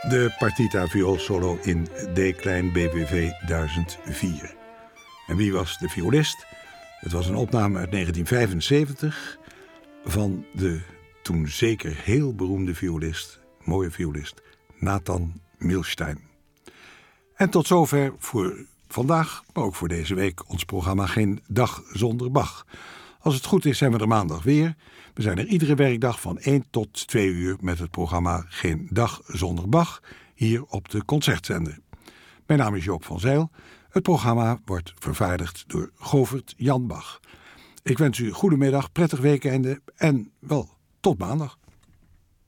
De partita vioolsolo in D-klein BWV 1004. En wie was de violist? Het was een opname uit 1975 van de toen zeker heel beroemde violist, mooie violist, Nathan Milstein. En tot zover voor vandaag, maar ook voor deze week, ons programma Geen Dag Zonder Bach. Als het goed is zijn we er maandag weer. We zijn er iedere werkdag van 1 tot 2 uur met het programma Geen Dag Zonder Bach, hier op de Concertzender. Mijn naam is Joop van Zijl. Het programma wordt vervaardigd door Govert Jan Bach. Ik wens u een goede middag, prettig weekende en wel tot maandag.